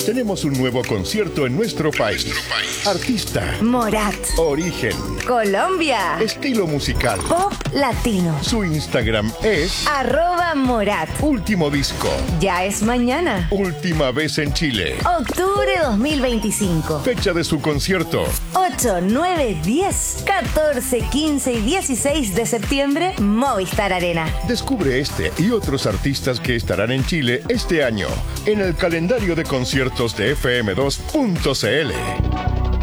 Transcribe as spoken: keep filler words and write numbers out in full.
tenemos un nuevo concierto en nuestro país. Artista. Morat. Origen. Colombia. Estilo musical. Pop latino. Su Instagram es Arroba Morat. Último disco. Ya es mañana. Última vez en Chile. Octubre dos mil veinticinco. Fecha de su concierto. ocho, nueve, diez, catorce, quince y dieciséis de septiembre, Movistar Arena. Descubre este y otros artistas que estarán en Chile este año en el calendario de conciertos de F M dos punto C L.